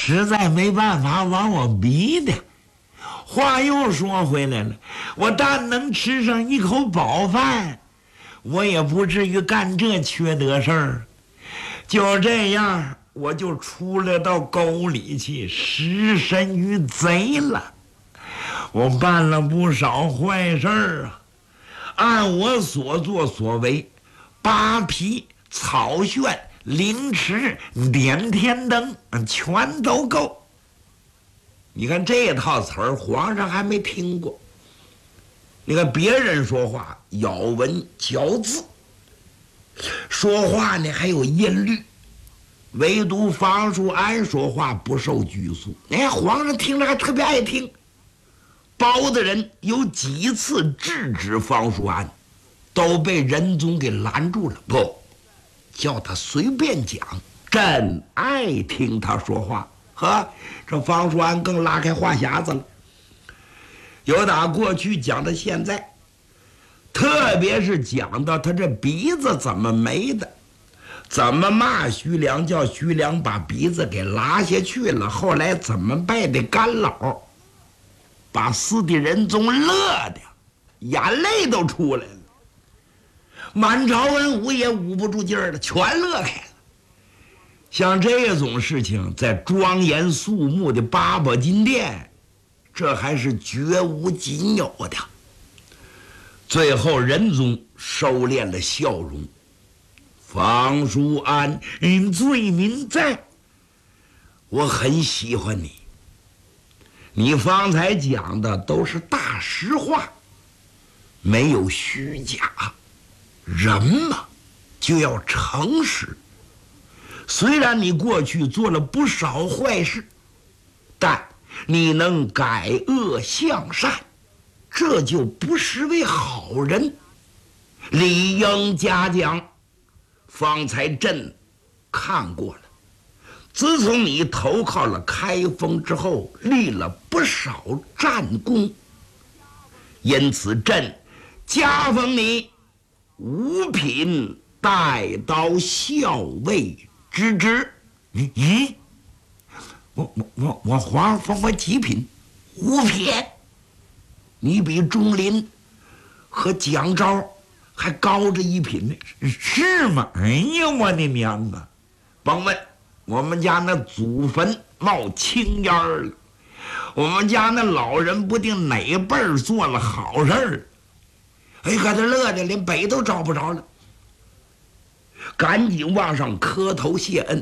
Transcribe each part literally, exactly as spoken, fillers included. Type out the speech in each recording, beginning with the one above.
实在没办法往我逼的。话又说回来了，我但能吃上一口饱饭，我也不至于干这缺德事儿。就这样，我就出来到沟里去，失身于贼了。我办了不少坏事儿啊，按我所作所为，扒皮、草旋、凌迟、点天灯，全都够。你看这套词儿，皇上还没听过。你看别人说话咬文嚼字，说话呢还有音律，唯独房叔安说话不受拘束。哎，皇上听着还特别爱听。包大人有几次制止房叔安，都被仁宗给拦住了，不叫他随便讲，真爱听他说话。呵，这房叔安更拉开话匣子了，由打过去讲到现在，特别是讲到他这鼻子怎么没的，怎么骂徐良，叫徐良把鼻子给拉下去了，后来怎么拜的干老，把四弟仁宗乐的眼泪都出来了，满朝文武也捂不住劲儿了，全乐开了。像这种事情在庄严肃穆的八宝金殿，这还是绝无仅有的。最后仁宗收敛了笑容，房叔安，嗯，罪名在，我很喜欢你，你方才讲的都是大实话，没有虚假。人嘛，就要诚实。虽然你过去做了不少坏事，但你能改恶向善，这就不失为好人，理应嘉奖。方才朕看过了，自从你投靠了开封之后，立了不少战功，因此朕加封你五品带刀校尉之职。咦，我我我我皇上封我几品？五品。你比钟林和蒋昭还高着一品呢，是吗？哎呀，我的娘啊！甭问，我们家那祖坟冒青烟了，我们家那老人不定哪辈儿做了好事儿，哎，给他乐的连北都找不着了，赶紧往上磕头谢恩。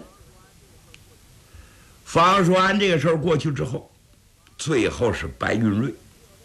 方叔安这个事儿过去之后，最后是白云瑞，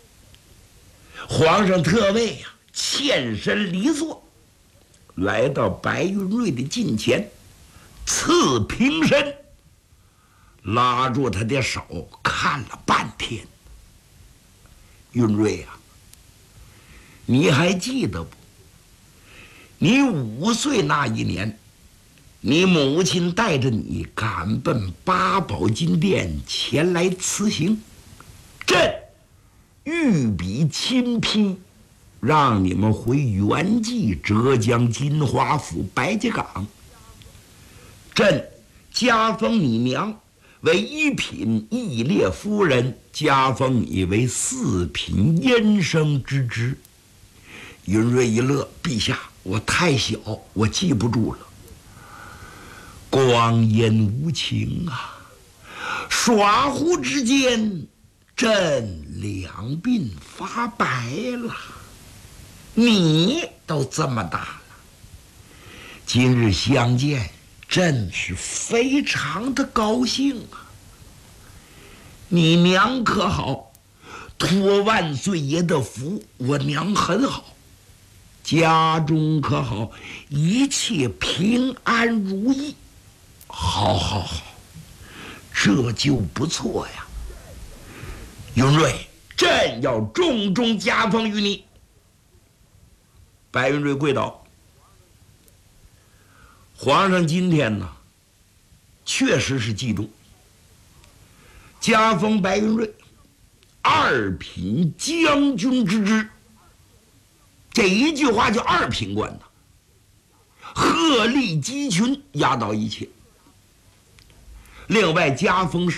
皇上特为呀、啊、欠身离座，来到白云瑞的近前，赐平身，拉住他的手看了半天。云瑞啊，你还记得不？你五岁那一年，你母亲带着你赶奔八宝金殿前来辞行，朕御笔亲批，让你们回原籍浙江金华府白家岗。朕加封你娘为一品义烈夫人，加封你为四品阴生之职。云瑞一乐，陛下，我太小，我记不住了。光阴无情啊，耍忽之间，朕两鬓发白了。你都这么大了，今日相见，朕是非常的高兴啊。你娘可好？托万岁爷的福，我娘很好。家中可好？一切平安如意。好好好，这就不错呀。云瑞，朕要重重加封于你。白云瑞跪倒。皇上今天呢，确实是激动，加封白云瑞二品将军之职。这一句话就二品官呐，鹤立鸡群，压倒一切。另外加封